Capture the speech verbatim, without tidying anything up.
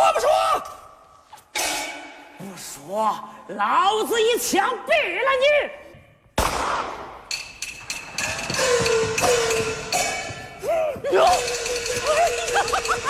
不说？ 不说，老子一枪毙了你！哟！